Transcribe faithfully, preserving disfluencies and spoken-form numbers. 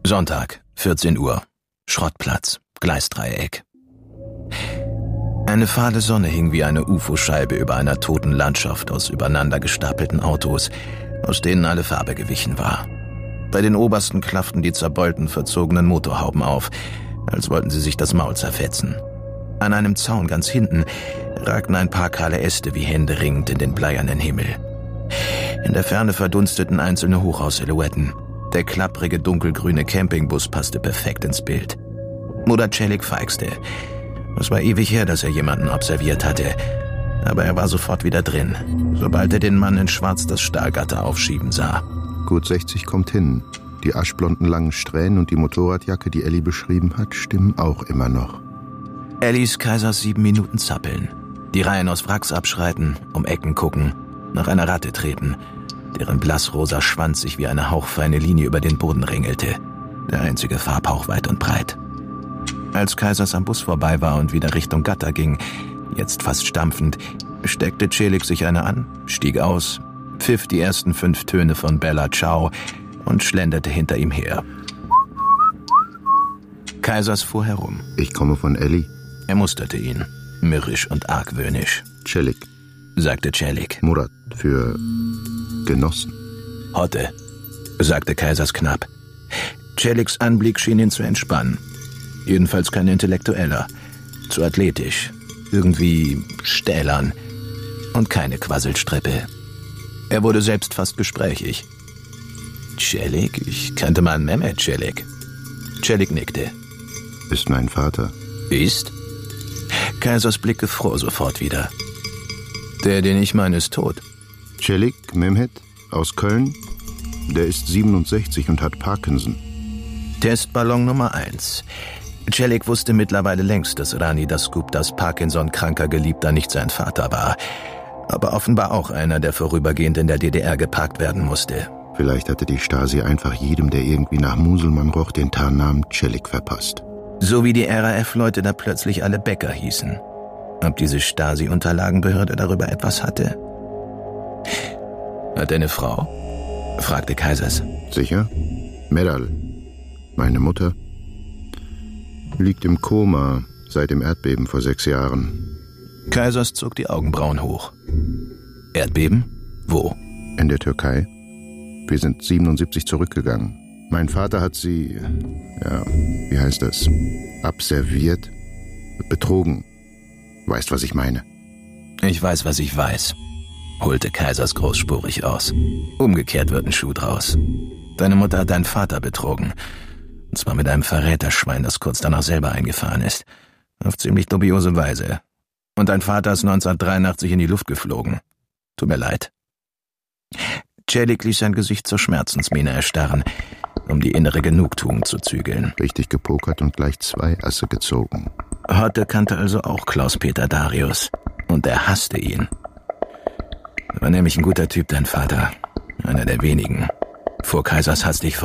Sonntag, vierzehn Uhr. Schrottplatz, Gleisdreieck. Eine fahle Sonne hing wie eine U F O-Scheibe über einer toten Landschaft aus übereinander gestapelten Autos, aus denen alle Farbe gewichen war. Bei den obersten klafften die zerbeulten, verzogenen Motorhauben auf, als wollten sie sich das Maul zerfetzen. An einem Zaun ganz hinten ragten ein paar kahle Äste wie händeringend in den bleiernen Himmel. In der Ferne verdunsteten einzelne Hochhaussilhouetten. Der klapprige, dunkelgrüne Campingbus passte perfekt ins Bild. Mutter Celik feixte. Es war ewig her, dass er jemanden observiert hatte. Aber er war sofort wieder drin, sobald er den Mann in Schwarz das Stahlgatter aufschieben sah. Gut sechzig kommt hin. Die aschblonden langen Strähnen und die Motorradjacke, die Elli beschrieben hat, stimmen auch immer noch. Er ließ Kaisers sieben Minuten zappeln. Die Reihen aus Wracks abschreiten, um Ecken gucken, nach einer Ratte treten, deren blassrosa Schwanz sich wie eine hauchfeine Linie über den Boden ringelte. Der einzige Farbhauch weit und breit. Als Kaisers am Bus vorbei war und wieder Richtung Gatter ging, jetzt fast stampfend, steckte Celik sich eine an, stieg aus, pfiff die ersten fünf Töne von Bella Ciao und schlenderte hinter ihm her. Kaisers fuhr herum. Ich komme von Elli. Er musterte ihn, mürrisch und argwöhnisch. Celik, sagte Celik. Murat, für Genossen. Hotte, sagte Kaisers knapp. Celiks Anblick schien ihn zu entspannen. Jedenfalls kein Intellektueller. Zu athletisch. Irgendwie stählern. Und keine Quasselstrippe. Er wurde selbst fast gesprächig. Celik? Ich kannte mal Mehmet Celik. Celik nickte. Ist mein Vater. Ist? Kaisers Blick gefror sofort wieder. Der, den ich meine, ist tot. Celik Mehmet aus Köln. Der ist siebenundsechzig und hat Parkinson. Testballon Nummer eins. Celik wusste mittlerweile längst, dass Rani Dasguptas Parkinson-kranker Geliebter nicht sein Vater war. Aber offenbar auch einer, der vorübergehend in der D D R geparkt werden musste. Vielleicht hatte die Stasi einfach jedem, der irgendwie nach Muselmann roch, den Tarnnamen Celik verpasst. So wie die R A F-Leute da plötzlich alle Bäcker hießen. Ob diese Stasi-Unterlagenbehörde darüber etwas hatte? Hat er eine Frau? Fragte Kaisers. Sicher? Meral, meine Mutter, liegt im Koma seit dem Erdbeben vor sechs Jahren. Kaisers zog die Augenbrauen hoch. Erdbeben? Wo? In der Türkei. Wir sind siebenundsiebzig zurückgegangen. Mein Vater hat sie, ja, wie heißt das, abserviert, betrogen. Weißt, was ich meine? Ich weiß, was ich weiß, holte Kaisers großspurig aus. Umgekehrt wird ein Schuh draus. Deine Mutter hat deinen Vater betrogen. Und zwar mit einem Verräterschwein, das kurz danach selber eingefahren ist. Auf ziemlich dubiose Weise. Und dein Vater ist neunzehnhundertdreiundachtzig in die Luft geflogen. Tut mir leid. Celik ließ sein Gesicht zur Schmerzensmiene erstarren, um die innere Genugtuung zu zügeln. Richtig gepokert und gleich zwei Asse gezogen. Hotte kannte also auch Klaus-Peter Darius. Und er hasste ihn. Er war nämlich ein guter Typ, dein Vater. Einer der wenigen. Vor Kaisers hastig fort.